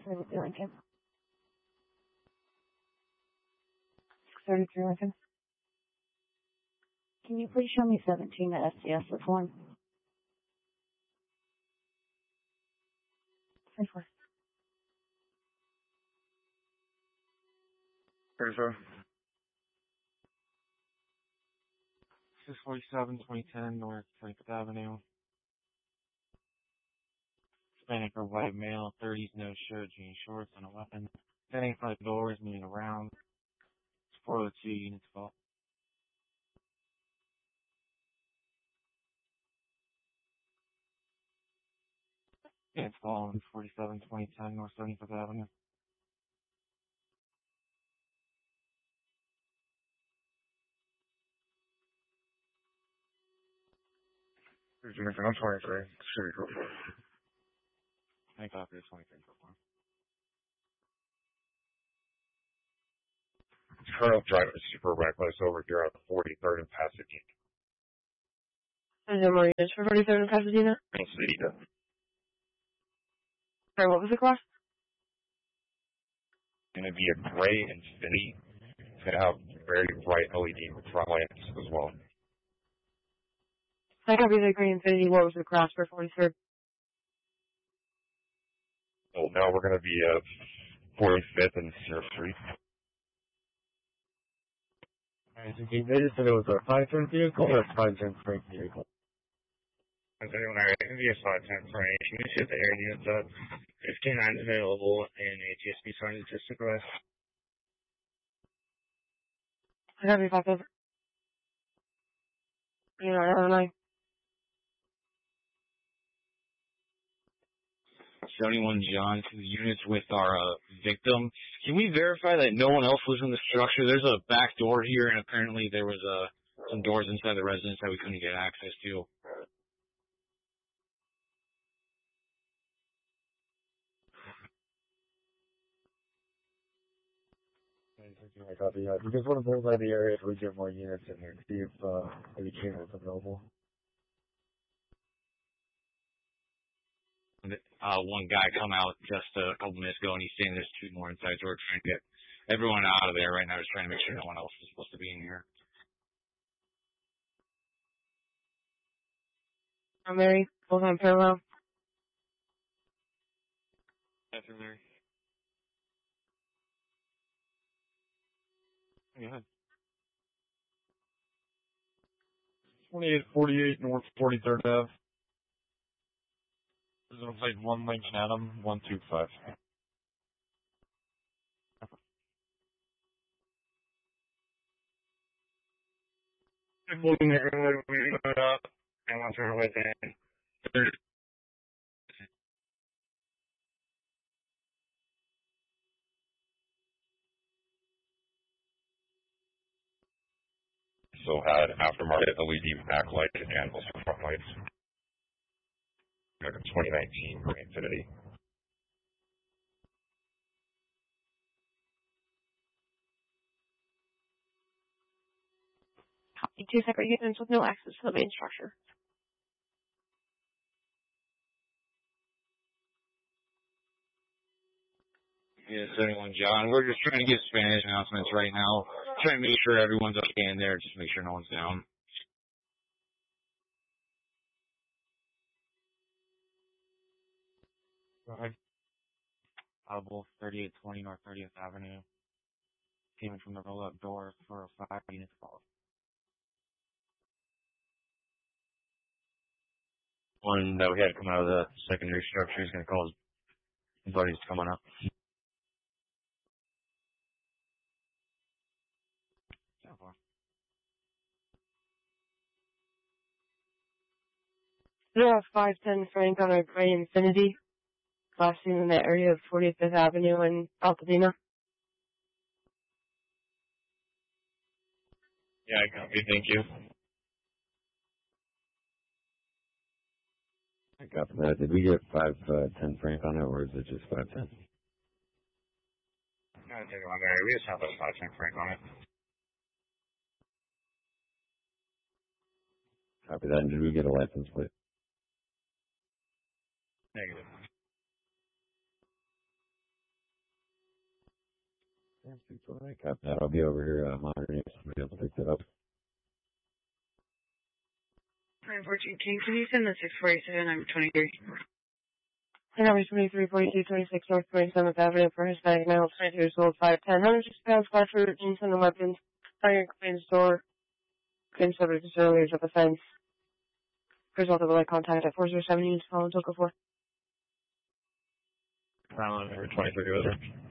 633 Lincoln. 633 Lincoln. Can you please show me 17 at STS reform? 24. Where's her? 647, 2010 North 25th Avenue. Hispanic or white male, 30s, no shirt, jeans, shorts, and a weapon. Standing in front of doors, moving around. It's 402 units call. Yeah, it's calling 47, 2010 North 75th Avenue. Here's your I'm 23. Should be cool. I copy the 23 for one. Colonel driving super reckless over here at 43rd and Pasadena. Is there more units for 43rd and Pasadena? Pasadena. Sorry, what was the cost? It's going to be a gray Infiniti. It's going to have very bright LED front lights as well. I copy the green Infiniti. What was the cost for 43rd? Well, now we're going to be at 45th and Syrup Street. Alright, so they just said it was a 5-ton vehicle or a 5-ton freight vehicle? I said, it can be a 5-10 freight. Can you see the air units up? 15 available and ATSB signed statistic arrest. I copy 5 over. 9. 71 John, to the units with our victim. Can we verify that no one else was in the structure? There's a back door here, and apparently there was some doors inside the residence that we couldn't get access to. I copy, we just want to bullseye the area so we get more units in here, see if any cameras available. One guy come out just a couple minutes ago, and he's saying there's 2 more inside, so we're trying to get everyone out of there right now. Just trying to make sure no one else is supposed to be in here. I'm Mary, full-time parallel. After Mary. Go ahead. 2848 North 43rd Ave. Zone plate 1 Lincoln Adam 125. Looking at everyone we put up and once we're within. So had aftermarket LED backlight and also front lights. Like a 2019 Infiniti. Copy 2 separate units with no access to the main structure. Yeah, 71 John. We're just trying to give Spanish announcements right now. Trying to make sure everyone's okay in there, just make sure no one's down. Go ahead. Audible 3820 North 30th Avenue. Came in from the roll-up door for 5 units called. One that we had to come out of the secondary structure is going to call his buddies coming up. There are 510 Frank on a gray Infiniti. Last seen in the area of 45th Avenue in Altadena. Yeah, I copy. Thank you. I copy that. Did we get 510 Frank on it, or is it just 510? No, take it on there. We just have a 510 Frank on it. Copy that. And did we get a license plate? Negative. I got that. I'll be over here monitoring if somebody else picks it up. 914 King, can you send the 647? I'm 23. And number 23, 42, 26 North 27th Avenue for Hispanic male, 22 years old, 5'10", 160 pounds, class for jeans and weapons, fire claims door, claims subject to earlier of offense. Result of a light contact at 407 East Holland, Toka 4. Silent, number 23 over.